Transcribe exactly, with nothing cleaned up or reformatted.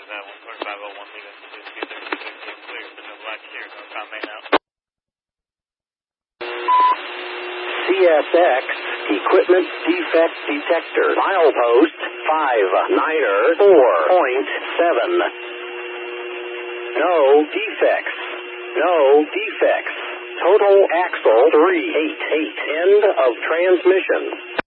that one twenty-five oh one, leaving two two thirty six, clear, but no black here, no comment out. C S X Equipment Defect Detector, milepost five niner four point seven. No defects. No defects. Total axle three eight eight. End of transmission.